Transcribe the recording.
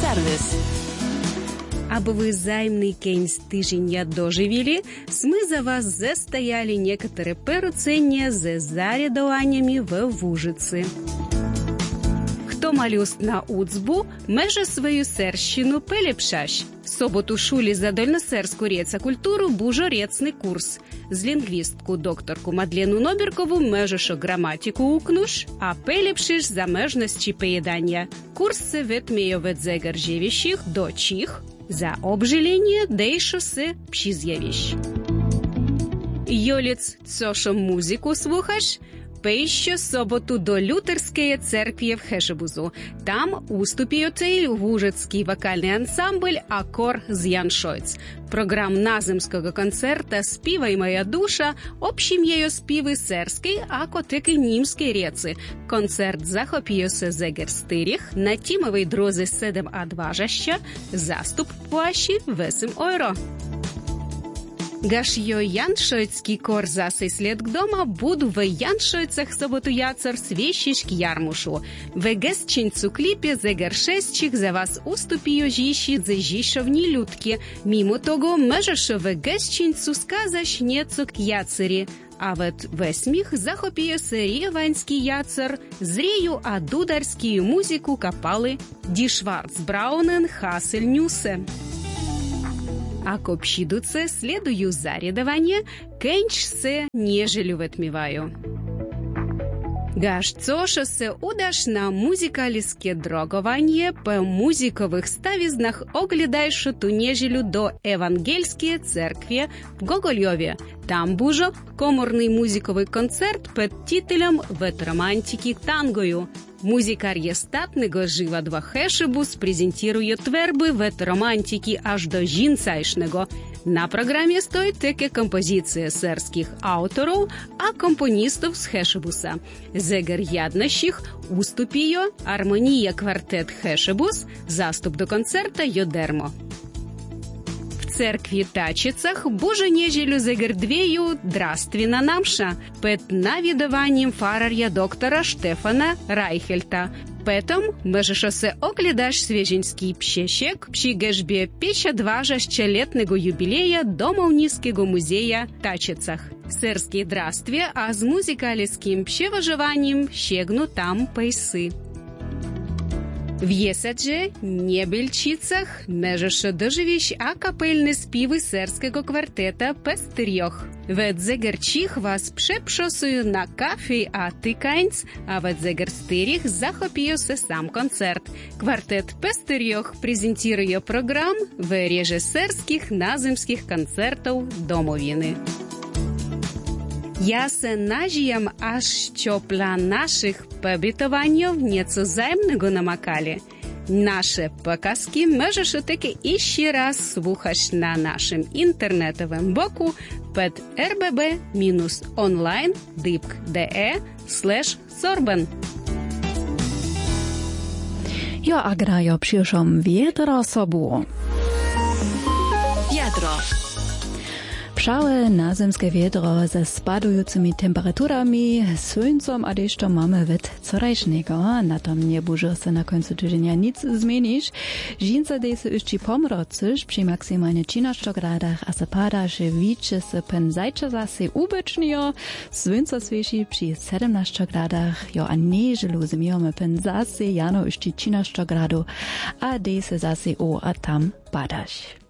serwis. Aby вы займный кінць тижня доживіли, ми за вас застояли некоторые перуцення з зарядуваннями в Вужиці. Хто малюс на уцбу, меже свою серщину пелепшаш. В соботу шулі за дольносерську реца культуру бужорецний курс. З лінгвістку докторку Мадлену Нобіркову межеш граматику укнуш, а пелепшиш за межності поєдання. Курс се ветмеє від загоржевіщих до чих, за обжилення дейшо се пшіз'явіщ. Йоліц, цошо музику слухаш? Пей соботу до Лютерської церкви в Хешебузу. Там уступіє Вужицький вокальний ансамбль «Акор з Яншойц». Програм наземського концерта «Співай моя душа» общім'єю співи серський, а котики німської реці. Концерт захопіюся зегерстиріх, на тімовій дрозі 7А2, заступ плащі 8 €. Гаш йо яншойцький кор засей след к дома буду в Яншойцах соботу яцер свещишк ярмушу. В гестчинцу клипе зегершестчих за вас уступію жіщі зежішовні людки. Мимо того межеш в гестчинцу сказаш нецо к яцері. А вот весміх захопіє серієванський яцер, зрію а дударськію музику капали Ді Шварцбраунен Хасельнюсе. А к общидуце следую зарядование, кенч се нежелю ветмиваю. Гаш цошо се удаш на музикаліске дрогування, по музикових ставізнах оглядайшо ту нежелю до Евангельської церкви в Гогольові. Там бужо коморний музиковий концерт під титулем «Ветромантики тангою». Музикар'є статного жива два Хешебус презентує тверби ветромантики аж до жінцайшного. На програмі стоїть таке композиція серських авторів, а компоністів з Хешебуса. Зегер яднощих уступіє армонія квартет Хешебус, заступ до концерта Йодермо. В церкві Тачицах Боже нежелю зегердвею дрствіна намша під навідуванням фараря доктора Штефана Райхельта. Петом межешо се оглядаш свежинський пщещек пші гешбі 52-летнего юбілея Домовницького музея Тачицах. Серський дрстві, а з музикаліським пщевоживанням щегну там пейси. В Єсадже, Небельчицах, межеше доживіш акапельні співи серського квартета Пестерьох. Вед зегерчих вас пшепшосую на кафе а тиканць, а вед зегерстиріх захопіюся сам концерт. Квартет Пестерьох презентує програм в режисерських наземських концертів домовини. Я се нажиям аж що план наших побітуваннів nieco займного намакали. Наші показки можеш таки іще раз слухати на нашому інтернетовому боку під rbb-online.de/sorben. Ja, a grajo przyszłam wietro sobu. Wiadro. Pszałe nazemskie wiedro ze spadujúcimi temperaturami, słońcem a deszczom mamy wet corajsznego. Na tom nie buże se na końcu tygodnia nic zmienisz. Żince dej se jeszcze pomrocysz przy maksymalnie 13 gradach, a se pada, że wicze se pen zajcze zase ubecznio. Słońce świeci przy 17 gradach, jo a nieżelu zmiemy pen zase jano jeszcze 13 gradów, a dej se zase o a tam padasz.